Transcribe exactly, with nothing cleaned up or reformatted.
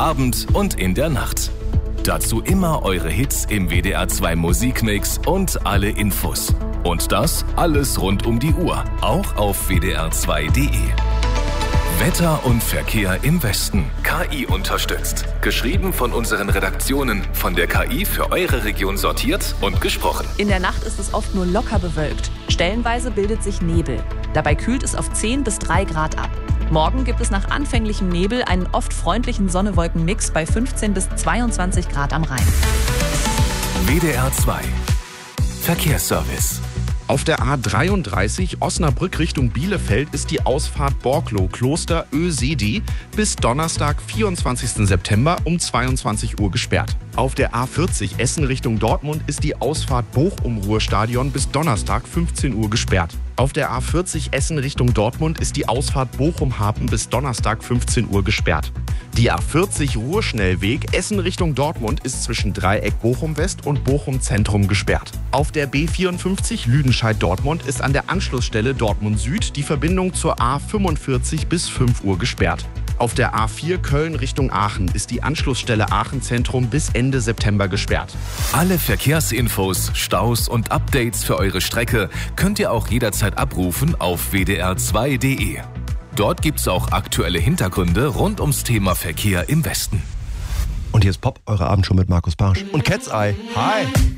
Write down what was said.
Abend und in der Nacht. Dazu immer eure Hits im W D R zwei Musikmix und alle Infos. Und das alles rund um die Uhr, auch auf w d r zwei punkt d e. Wetter und Verkehr im Westen. K I unterstützt. Geschrieben von unseren Redaktionen. Von der K I für eure Region sortiert und gesprochen. In der Nacht ist es oft nur locker bewölkt. Stellenweise bildet sich Nebel. Dabei kühlt es auf zehn bis drei Grad ab. Morgen gibt es nach anfänglichem Nebel einen oft freundlichen Sonne-Wolken-Mix bei fünfzehn bis zweiundzwanzig Grad am Rhein. W D R zwei Verkehrsservice. Auf der A dreiunddreißig Osnabrück Richtung Bielefeld ist die Ausfahrt Borklow-Kloster Ösedi bis Donnerstag, vierundzwanzigsten September um zweiundzwanzig Uhr gesperrt. Auf der A vierzig Essen Richtung Dortmund ist die Ausfahrt Bochum-Ruhrstadion bis Donnerstag, fünfzehn Uhr gesperrt. Auf der A vierzig Essen Richtung Dortmund ist die Ausfahrt Bochum-Hafen bis Donnerstag, fünfzehn Uhr gesperrt. Die A vierzig Ruhrschnellweg Essen Richtung Dortmund ist zwischen Dreieck Bochum-West und Bochum-Zentrum gesperrt. Auf der B vierundfünfzig Lüdenscheid-Dortmund ist an der Anschlussstelle Dortmund-Süd die Verbindung zur A fünfundvierzig bis fünf Uhr gesperrt. Auf der A vier Köln Richtung Aachen ist die Anschlussstelle Aachen-Zentrum bis Ende September gesperrt. Alle Verkehrsinfos, Staus und Updates für eure Strecke könnt ihr auch jederzeit abrufen auf w d r zwei punkt d e. Dort gibt's auch aktuelle Hintergründe rund ums Thema Verkehr im Westen. Und hier ist Pop, eure Abendshow mit Markus Barsch und Cat's Eye. Hi!